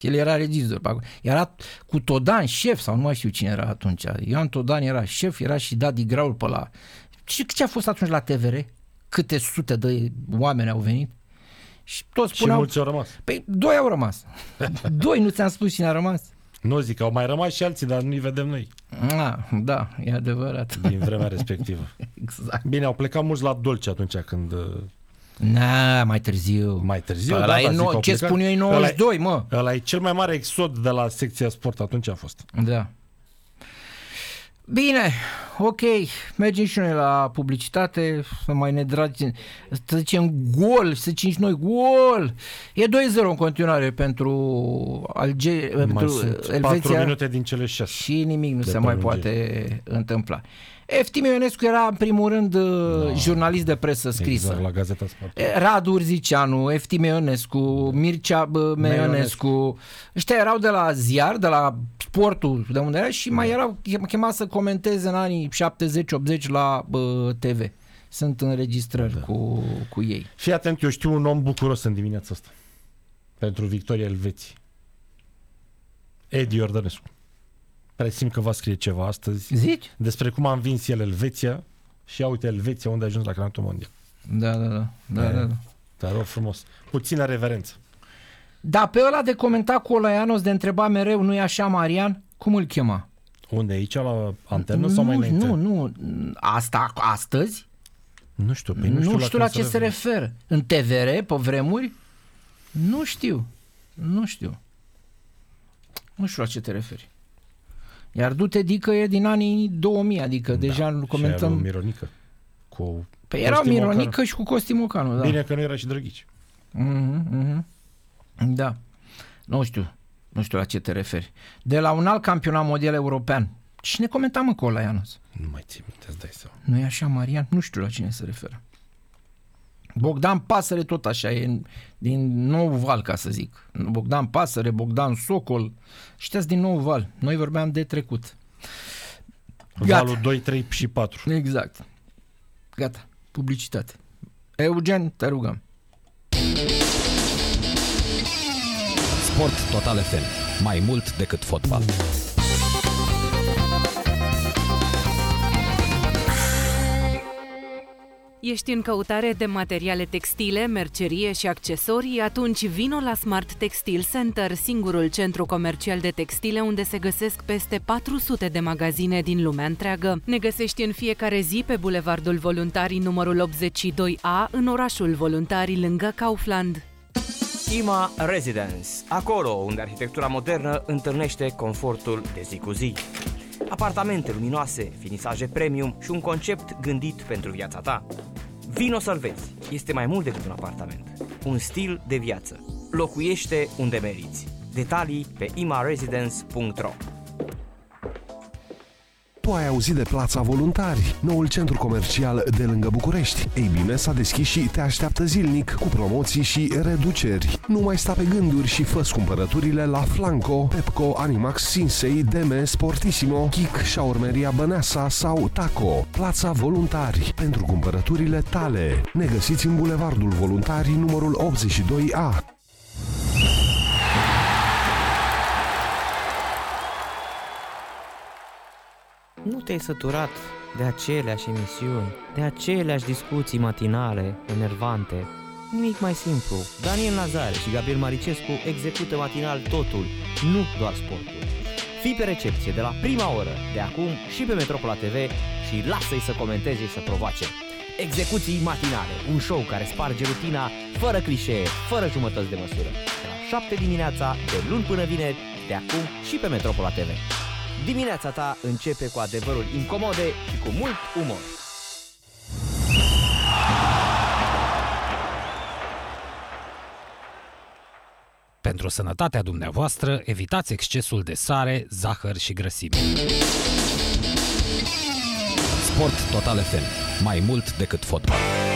El era regizor. Era cu Todan șef, sau nu mai știu cine era atunci. Ioan Todan era șef, era și Dadi Graul pe la... Ce a fost atunci la TVR? Câte sute de oameni au venit? Și toți spuneau... Și mulți au rămas. Păi 2 au rămas. 2, nu ți-am spus cine a rămas? Nu zic, au mai rămas și alții, dar nu-i vedem noi. Da, e adevărat. Din vremea respectivă. Exact. Bine, au plecat mulți la Dolce atunci când... Mai târziu. Mai târziu, ce spun eu, e 92, mă. Ăla e cel mai mare exod de la secția sport, atunci a fost. Da. Bine, ok, mergem și noi la publicitate, să mai ne dragi, să zicem gol, să zicem și noi gol. E 2-0 în continuare pentru sunt Elveția. 4 minute din cele 6. Și nimic nu se mai poate întâmpla. Eftim Ionescu era în primul rând jurnalist de presă scrisă. Exact, la Gazeta Sport. Radu Urzicianu, Eftim Ionescu, Mircea Meionescu. Ăștia erau de la ziar, de la Sportul, de unde era, și mai erau chemați să comenteze în anii 70-80 la TV. Sunt înregistrări cu ei. Fii atent, eu știu un om bucuros în dimineața asta pentru victoria Elveției. Edi Iordănescu. Presimt că va scrie ceva astăzi. Zici? Despre cum a învins el Elveția și ia uite Elveția unde a ajuns la campionatul mondial. Da. Te rog frumos. Puțină reverență. Da, pe ăla de comentat cu Olaianos, de întreba mereu, nu e așa, Marian? Cum îl chema? Unde, aici la antennă sau mai înainte? Nu. Astăzi? Nu știu. Nu știu la ce se referă. În TVR, pe vremuri? Nu știu. Nu știu la ce te referi. Iar du-te, Dică, e din anii 2000, adică deja nu comentăm... Și Mironică. Păi erau Mironică și cu Costi Mocanu, da. Bine că nu era și Drăghici. Da. Nu știu la ce te referi. De la un alt campionat mondial european. Cine comenta, mă, cu Olaianos? Nu mai țin minte, îți dai seama. Nu e așa, Marian? Nu știu la cine se referă. Bogdan Pasăre tot așa, e din Nou Val, ca să zic. Bogdan Pasăre, Bogdan Socol, ăștia din Nou Val. Noi vorbeam de trecut. Valul 2, 3 și 4. Exact. Gata. Publicitate. Eugen, te rugăm. Sport Total FM. Mai mult decât fotbal. Ești în căutare de materiale textile, mercerie și accesorii? Atunci vino la Smart Textile Center, singurul centru comercial de textile unde se găsesc peste 400 de magazine din lumea întreagă. Ne găsești în fiecare zi pe Bulevardul Voluntarii numărul 82A, în orașul Voluntarii, lângă Kaufland. IMA Residence, acolo unde arhitectura modernă întâlnește confortul de zi cu zi. Apartamente luminoase, finisaje premium și un concept gândit pentru viața ta. Vino să-l vezi. Este mai mult decât un apartament. Un stil de viață. Locuiește unde meriți. Detalii pe imaresidence.ro. Tu ai auzit de Plața Voluntari, noul centru comercial de lângă București. Ei bine, s-a deschis și te așteaptă zilnic cu promoții și reduceri. Nu mai sta pe gânduri și fă-ți cumpărăturile la Flanco, Pepco, Animax, Sinsei, Deme, Sportissimo, Kik, Șaurmeria Băneasa sau Taco. Plața Voluntari, pentru cumpărăturile tale. Ne găsiți în Bulevardul Voluntarii numărul 82A. Nu te-ai săturat de aceleași emisiuni, de aceleași discuții matinale, enervante? Nimic mai simplu. Daniel Nazare și Gabriel Maricescu execută matinal totul, nu doar sportul. Fii pe recepție de la prima oră, de acum și pe Metropola TV și lasă-i să comenteze și să provoace. Execuții matinale, un show care sparge rutina, fără clișee, fără jumătăți de măsură. De la 7 dimineața, de luni până vineri, de acum și pe Metropola TV. Dimineața ta începe cu adevărul incomode și cu mult umor. Pentru sănătatea dumneavoastră, evitați excesul de sare, zahăr și grăsime. Sport Total FM. Mai mult decât fotbal.